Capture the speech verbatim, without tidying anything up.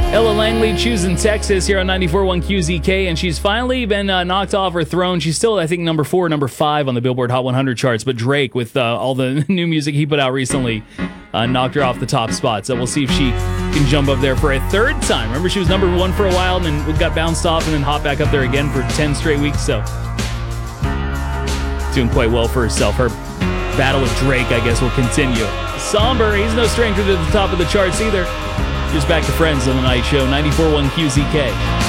Ella Langley choosing Texas here on ninety-four point one Q Z K, and she's finally been uh, knocked off her throne. She's still, I think, number four, number five on the Billboard Hot one hundred charts, but Drake, with uh, all the new music he put out recently, uh, knocked her off the top spot. So we'll see if she can jump up there for a third time. Remember, she was number one for a while, and then got bounced off, and then hopped back up there again for ten straight weeks. So doing quite well for herself. Her battle with Drake, I guess, will continue. Somber, he's no stranger to the top of the charts either. Just back to Friends on the Night Show, ninety-four point one Q Z K.